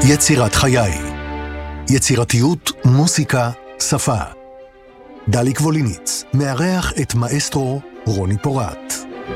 יצירת חיי. יצירתיות, מוסיקה, שפה. דליק ווליניץ מארח את מאסטרו רוני פורט.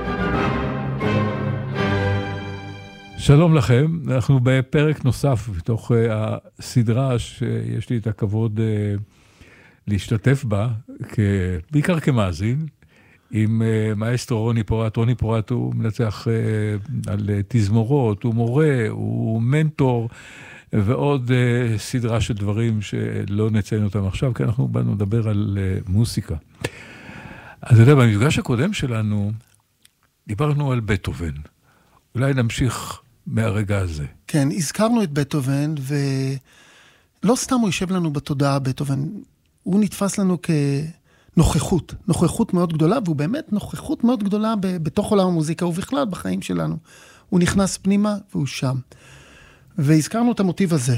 שלום לכם, אנחנו בפרק נוסף בתוך הסדרה שיש לי את הכבוד להשתתף בה, בעיקר כמאזין, עם מאסטרו רוני פורט. רוני פורט הוא מנצח על תזמורות, הוא מורה, הוא מנטור, ועוד סדרה של דברים שלא נציין אותם עכשיו, כי אנחנו באנו לדבר על מוסיקה. אז אתה יודע, במפגש הקודם שלנו, דיברנו על בטהובן. אולי נמשיך מהרגע הזה. כן, הזכרנו את בטהובן, ולא סתם הוא יושב לנו בתודעה, בטהובן. הוא נתפס לנו כנוכחות, נוכחות מאוד גדולה, והוא באמת נוכחות מאוד גדולה בתוך עולם המוזיקה, ובכלל בחיים שלנו. הוא נכנס פנימה והוא שם. והזכרנו את המוטיב הזה,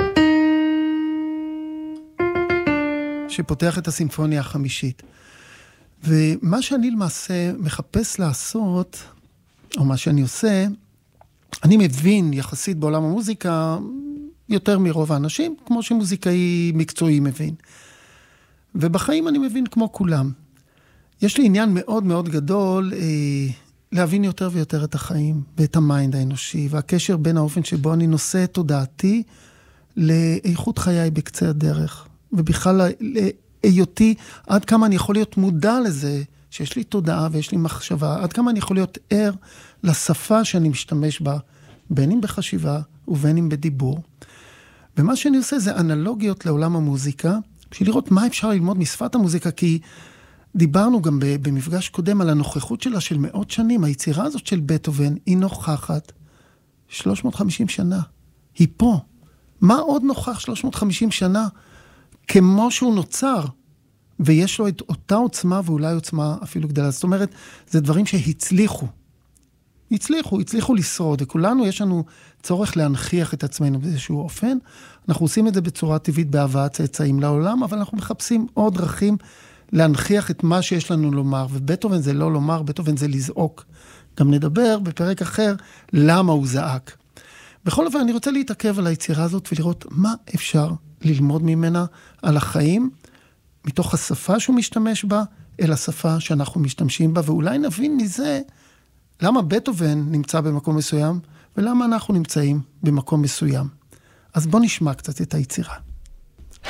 שפותח את הסימפוניה החמישית. ומה שאני למעשה מחפש לעשות, או מה שאני עושה, אני מבין יחסית בעולם המוזיקה יותר מרוב האנשים, כמו שמוזיקאי מקצועי מבין. ובחיים אני מבין כמו כולם. יש לי עניין מאוד מאוד גדול להבין יותר ויותר את החיים, ואת המיינד האנושי, והקשר בין האופן שבו אני נושא את תודעתי לאיכות חיי בקצה הדרך. ובכלל להיותי, עד כמה אני יכול להיות מודע לזה, שיש לי תודעה ויש לי מחשבה, עד כמה אני יכול להיות ער לשפה שאני משתמש בה, בין אם בחשיבה ובין אם בדיבור. ומה שאני עושה זה אנלוגיות לעולם המוזיקה, בשביל לראות מה אפשר ללמוד משפת המוזיקה, כי דיברנו גם במפגש קודם על הנוכחות שלה של מאות שנים. היצירה הזאת של בטהובן היא נוכחת 350 שנה. היא פה. מה עוד נוכח 350 שנה? כמו שהוא נוצר, ויש לו את אותה עוצמה, ואולי עוצמה אפילו גדלה. זאת אומרת, זה דברים שהצליחו. הצליחו לשרוד, וכולנו יש לנו צורך להנכיח את עצמנו באיזשהו אופן. אנחנו עושים את זה בצורה טבעית בהבאת צאצאים לעולם, אבל אנחנו מחפשים עוד דרכים להנכיח את מה שיש לנו לומר, ובטהובן זה לא לומר, בטהובן זה לזעוק. גם נדבר בפרק אחר למה הוא זעק. בכל אופן, אני רוצה להתעכב על היצירה הזאת ולראות מה אפשר ללמוד ממנה על החיים, מתוך השפה שהוא משתמש בה, אל השפה שאנחנו משתמשים בה, ואולי נבין מזה למה בטהובן נמצא במקום מסוים, ולמה אנחנו נמצאים במקום מסוים. אז בוא נשמע קצת את היצירה.